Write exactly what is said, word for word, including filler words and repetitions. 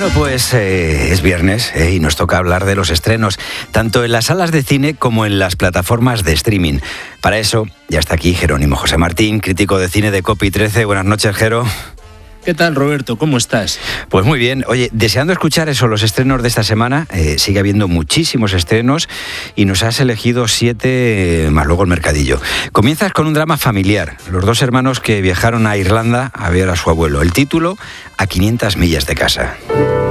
Bueno, pues eh, es viernes eh, y nos toca hablar de los estrenos, tanto en las salas de cine como en las plataformas de streaming. Para eso ya está aquí Jerónimo José Martín, crítico de cine de Copi trece. Buenas noches, Jero. ¿Qué tal, Roberto? ¿Cómo estás? Pues muy bien. Oye, deseando escuchar eso, los estrenos de esta semana, eh, sigue habiendo muchísimos estrenos y nos has elegido siete, eh, más luego el mercadillo. Comienzas con un drama familiar, los dos hermanos que viajaron a Irlanda a ver a su abuelo. El título, A quinientas millas de casa.